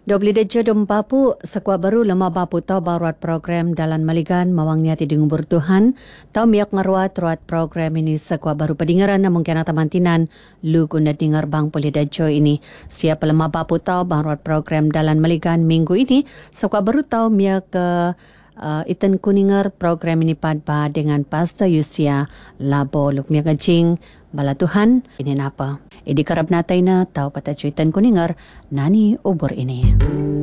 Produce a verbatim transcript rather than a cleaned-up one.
Dobli dejo dom bapu sekua baru lama bapu tau baruat program dalan maligan mawang niati dingubur Tuhan tau miak ngaruat ruat program ini sekua baru pedingaran na mungkin atamantinan lu guna dengar bang poli dejo ini siapa lama bapu tau baruat program dalan maligan minggu ini sekua baru tau miak ke uh, itan kuningar program ini padba dengan Pastor Yusia Labo luk miak ngajing bala Tuhan ini napa. Idi karab natay na tao patachuitan kuningar nani ubor ini.